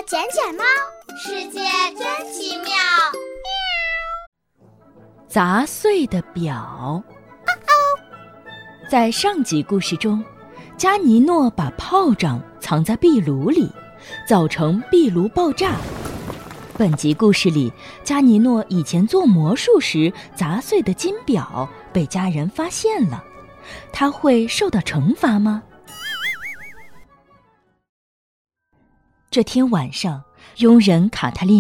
捡捡猫，世界真奇妙。 砸碎的表。在上集故事中，加尼诺把炮仗藏在壁炉里，造成壁炉爆炸。本集故事里，加尼诺以前做魔术时砸碎的金表被家人发现了，他会受到惩罚吗？这天晚上，佣人卡特琳